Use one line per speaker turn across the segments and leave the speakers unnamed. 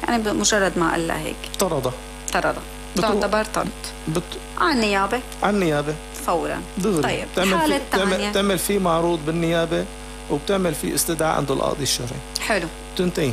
يعني بمجرد ما قال لها هيك
طردها
تعتبر طرد عن النيابة؟
عن النيابة
فورا.
دغري.
طيب الحالة الثانية
تعمل فيه معروض بالنيابة وبتعمل فيه استدعاء عند القاضي الشرعي.
حلو.
تنتين.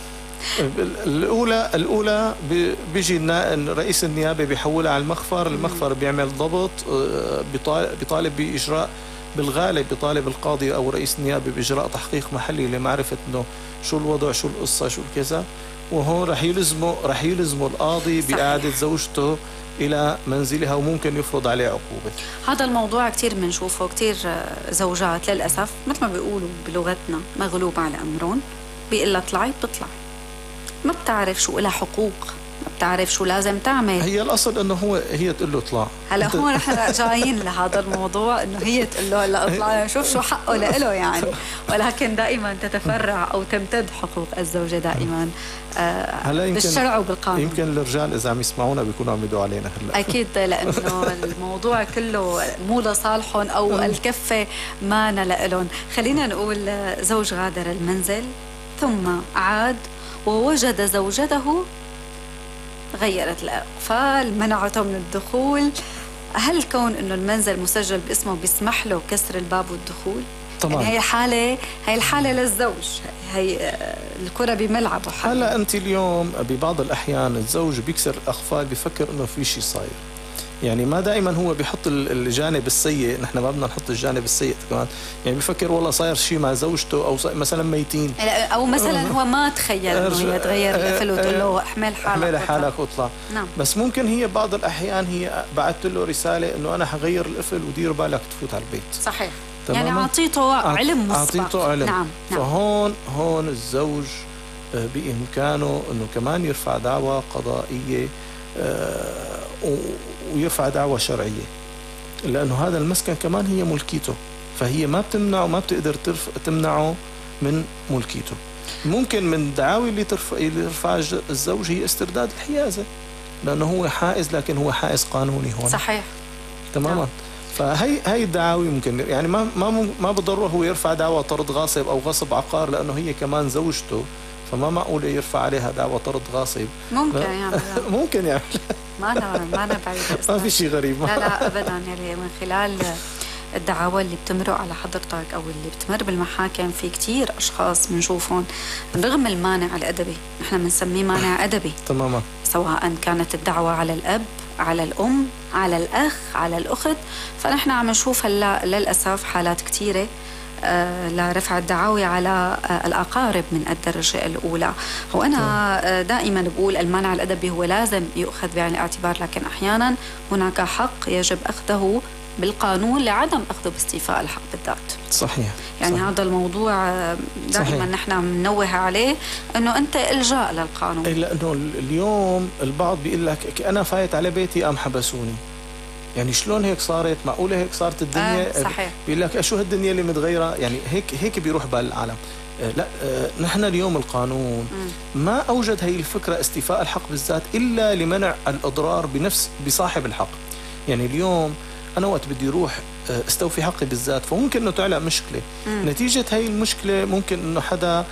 الأولى بيجي رئيس النيابة بيحولها على المخفر بيعمل ضبط، بيطالب بإجراء، بالغالب بيطالب القاضي أو رئيس النيابة بإجراء تحقيق محلي لمعرفة إنه شو الوضع، شو القصة، شو الكذا، وهون رح يلزموا القاضي بإعادة زوجته إلى منزلها وممكن يفرض عليه عقوبة.
هذا الموضوع كتير بنشوفه، كتير زوجات للأسف مثل ما بيقولوا بلغتنا مغلوب على أمرهم، بيقول لها اطلعي بتطلع، ما بتعرف شو لها حقوق، ما بتعرف شو لازم تعمل.
هي الأصل إنه هي تقول له اطلع.
هلا هون رح جايين لهذا الموضوع إنه هي تقول له هلا اطلع، شوف شو حقه له يعني. ولكن دائما تتفرع أو تمتد حقوق الزوجة دائما بالشرع وبالقانون.
يمكن الرجال إذا عم يسمعونا بيكونوا عم يدعوا علينا هلا.
أكيد، لأنه الموضوع كله مو لصالحهم أو الكفة ما لهم. خلينا نقول زوج غادر المنزل ثم عاد ووجد زوجته غيرت الأقفال، منعته من الدخول. هل كون إنه المنزل مسجل باسمه بيسمح له كسر الباب والدخول؟
طبعا.
يعني هي الحالة للزوج، هي الكرة بملعبه.
هلا أنت اليوم ببعض الأحيان الزوج بيكسر الأقفال بفكر إنه في شيء صاير، يعني ما دائما هو بيحط الجانب السيء، نحن ما بدنا نحط الجانب السيء كمان، يعني بيفكر والله صاير شيء مع زوجته او مثلا ميتين،
او مثلا هو ما تخيل انه يتغير القفل وتقول له احمل حالك
واطلع.
نعم.
بس ممكن هي بعض الاحيان هي بعثت له رساله انه انا حغير القفل ودير بالك تفوت على البيت.
صحيح.
تماما.
يعني اعطيته علم مسبق.
اعطيته علم.
نعم.
فهون الزوج بامكانه انه كمان يرفع دعوى قضائيه ويرفع دعوى شرعية، لأنه هذا المسكن كمان هي ملكيته، فهي ما بتمنعه، ما بتقدر تمنعه من ملكيته. ممكن من دعاوي اللي يرفع الزوج هي استرداد الحيازة، لأنه هو حائز، لكن هو حائز قانوني هون.
صحيح.
تماما. فهي الدعاوي ممكن، يعني ما بضره هو يرفع دعوى طرد غاصب أو غصب عقار، لأنه هي كمان زوجته، فما معقول يرفع عليها دعوى طرد غاصب.
ممكن يعمل
ممكن يعمل.
ما أنا بعيد.
ما في شيء غريب.
لا أبدا. يعني من خلال الدعاوى اللي بتمرق على حضرتك أو اللي بتمر بالمحاكم، في كتير أشخاص بنشوفهم رغم المانع الأدبي، نحن بنسميه مانع أدبي. تماما. سواء كانت الدعوة على الأب، على الأم، على الأخ، على الأخت، فنحن عم نشوف هلا للأسف حالات كتيرة لرفع الدعاوي على الأقارب من الدرجة الأولى. وأنا دائما بقول المانع الأدبي هو لازم يؤخذ بعين الاعتبار، لكن أحيانا هناك حق يجب أخذه بالقانون لعدم أخذه باستيفاء الحق بالذات. صحيح. يعني صحيح. هذا الموضوع دائما نحن بننوه عليه، أنه أنت إلجاء للقانون.
لأنه اليوم البعض بيقول لك أنا فايت على بيتي قام حبسوني، يعني شلون هيك صارت؟ معقولة هيك صارت الدنيا؟
صحيح.
بيقول لك شو هالدنيا اللي متغيرة؟ يعني هيك بيروح بال العالم. لا، نحن اليوم القانون ما أوجد هي الفكرة استيفاء الحق بالذات إلا لمنع الإضرار بصاحب الحق. يعني اليوم أنا وقت بدي أروح استوفي حقي بالذات، فممكن أنه تعلق مشكلة. نتيجة هي المشكلة ممكن أنه حدا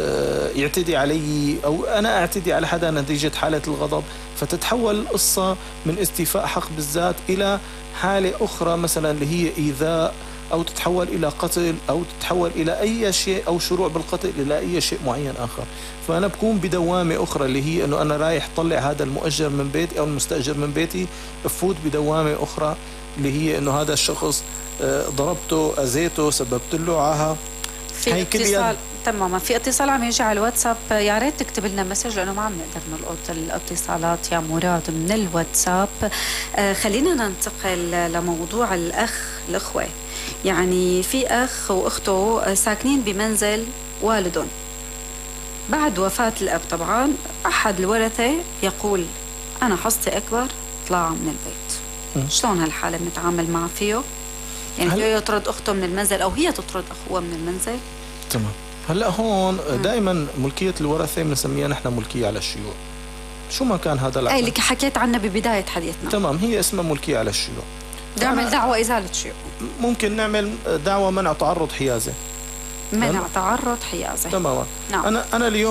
يعتدي علي أو أنا أعتدي على حدا نتيجة حالة الغضب، فتتحول القصة من استيفاء حق بالذات إلى حالة أخرى مثلا اللي هي إيذاء، أو تتحول إلى قتل، أو تتحول إلى أي شيء، أو شروع بالقتل إلى أي شيء معين آخر. فأنا بكون بدوامة أخرى اللي هي أنه أنا رايح طلع هذا المؤجر من بيتي أو المستأجر من بيتي، بفوت بدوامة أخرى اللي هي أنه هذا الشخص ضربته، أذيته، سببت له عاهة.
في اتصال. تماما. في اتصال عم يجي على الواتساب، يا ريت تكتب لنا مسج لانه ما عم نقدر نلقط الاتصالات يا مراد من الواتساب. خلينا ننتقل لموضوع الاخوه. يعني في اخ واخته ساكنين بمنزل والدهم بعد وفاه الاب. طبعا احد الورثه يقول انا حصتي اكبر، طلع من البيت. شلون هالحاله بنتعامل معه فيه؟ يعني فيه يطرد اخته من المنزل او هي تطرد اخوها من المنزل؟
تمام. هلا هون دائما ملكيه الورثه بنسميها نحن ملكيه على الشيوع، شو ما كان هذا العقد.
اي اللي حكيت عنه ببدايه حديثنا.
تمام. هي اسمها ملكيه على الشيوع.
نعمل دعوه ازاله شيوع،
ممكن نعمل دعوه منع تعرض حيازه.
منع تعرض حيازه.
تماما.
نعم.
انا اليوم